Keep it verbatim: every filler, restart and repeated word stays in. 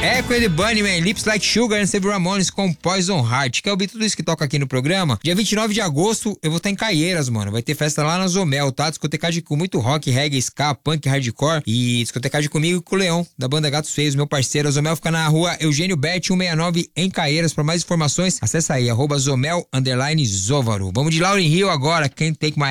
Echo and the Bunnymen, Lips Like Sugar, and Save Ramones com Poison Heart. Quer ouvir tudo isso que toca aqui no programa? Dia vinte e nove de agosto eu vou estar em Caieiras, mano. Vai ter festa lá na Zomel, tá? Discotecagem com muito rock, reggae, ska, punk, hardcore. E discotecagem comigo e com o Leão, da banda Gatos Feios, meu parceiro. A Zomel fica na rua Eugênio Bet cento e sessenta e nove em Caieiras. Pra mais informações, acessa aí, arroba Zomel, underline Zóvaro. Vamos de Lauryn Hill agora, Can't Take My